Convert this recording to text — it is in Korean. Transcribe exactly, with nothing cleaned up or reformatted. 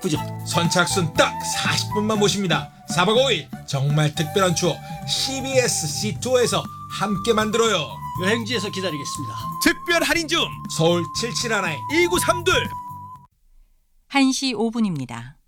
바쁘죠. 선착순 딱 사십 분만 모십니다. 사박 오일 정말 특별한 추억 씨비에스 씨투어에서 함께 만들어요. 여행지에서 기다리겠습니다. 특별 할인 중 서울 칠칠일이 이구삼이 한 시 오 분입니다.